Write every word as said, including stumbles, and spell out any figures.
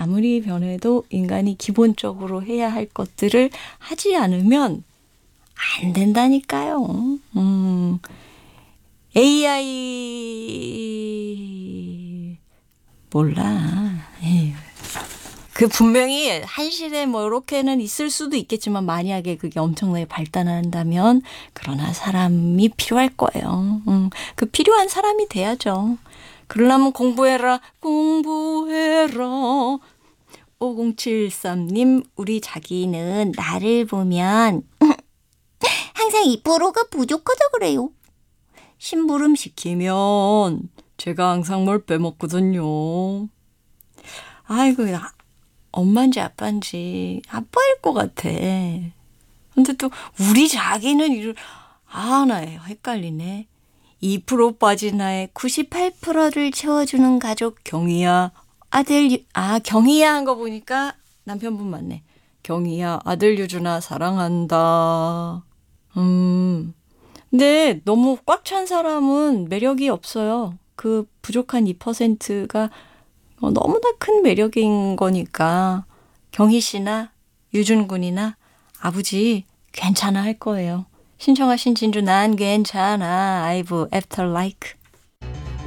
아무리 변해도 인간이 기본적으로 해야 할 것들을 하지 않으면 안 된다니까요. 음, 에이아이 몰라. 에휴. 그 분명히 한실에 뭐 이렇게는 있을 수도 있겠지만 만약에 그게 엄청나게 발달한다면 그러나 사람이 필요할 거예요. 음, 그 필요한 사람이 돼야죠. 그러려면 공부해라 공부해라. 오공칠삼님 우리 자기는 나를 보면 항상 이 퍼센트가 부족하다 그래요. 심부름 시키면 제가 항상 뭘 빼먹거든요. 아이고 나 엄마인지 아빠인지 아빠일 것 같아. 근데 또 우리 자기는 이를 아, 나 헷갈리네. 이 퍼센트 빠진 나의 구십팔 퍼센트를 채워주는 가족 경희야. 아들 아 경희야 한 거 보니까 남편분 맞네. 경희야 아들 유준아 사랑한다. 음. 근데 너무 꽉 찬 사람은 매력이 없어요. 그 부족한 이 퍼센트가 어, 너무나 큰 매력인 거니까 경희 씨나 유준 군이나 아버지 괜찮아 할 거예요. 신청하신 진주 난 괜찮아. 아이브 애프터 라이크